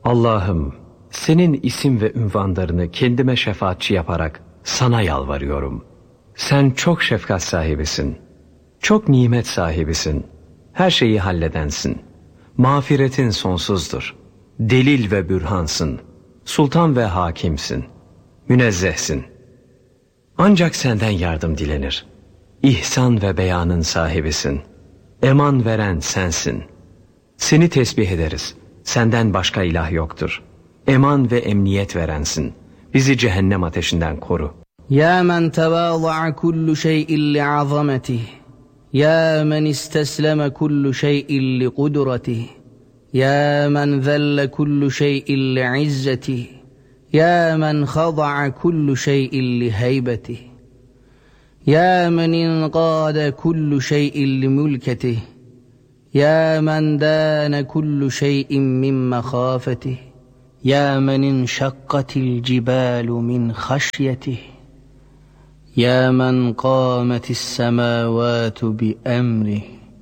Allah'ım, senin isim ve ünvanlarını kendime şefaatçi yaparak sana yalvarıyorum. Sen çok şefkat sahibisin, çok nimet sahibisin, her şeyi halledensin. Mağfiretin sonsuzdur, delil ve bürhansın, sultan ve hakimsin, münezzehsin. Ancak senden yardım dilenir. İhsan ve beyanın sahibisin, eman veren sensin. Seni tesbih ederiz, senden başka ilah yoktur. Eman ve emniyet verensin, bizi cehennem ateşinden koru. Ya men tevâza'a kullu şey'in li'azametih, ya men istesleme kullu şey'in liqudretih, ya men zelle kullu şey'in li'izzetih, ya men khada'a kullu şey'in liheybetih, ya men inqâde kullu şey'in limülketih, ya men dâne kullu şey'in min mehâfetih, ya men inşakkatil cibalu min haşyetih, ya men qâmetis semâvâtu bi emrih,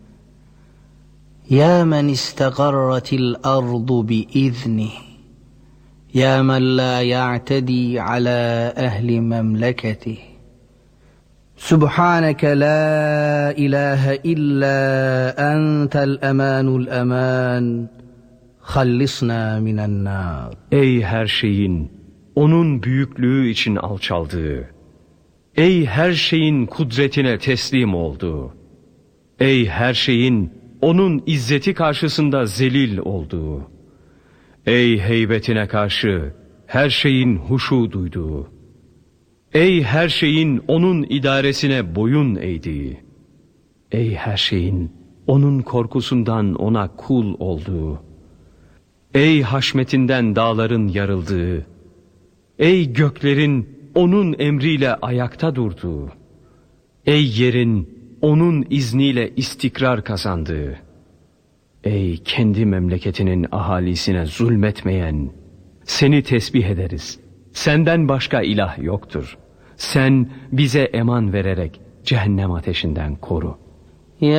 ya men istegarratil ardu bi iznih, ya men la ya'tedî alâ ehli memleketih. Subhaneke la ilahe illa entel emanul eman, hallisna minen nar. Ey her şeyin onun büyüklüğü için alçaldığı, ey her şeyin kudretine teslim olduğu, ey her şeyin onun izzeti karşısında zelil olduğu, ey heybetine karşı her şeyin huşu duyduğu, ey her şeyin onun idaresine boyun eğdiği, ey her şeyin onun korkusundan ona kul olduğu, ey haşmetinden dağların yarıldığı, ey göklerin onun emriyle ayakta durduğu, ey yerin onun izniyle istikrar kazandığı, ey kendi memleketinin ahalisine zulmetmeyen, seni tesbih ederiz. Senden başka ilah yoktur. Sen bize eman vererek cehennem ateşinden koru.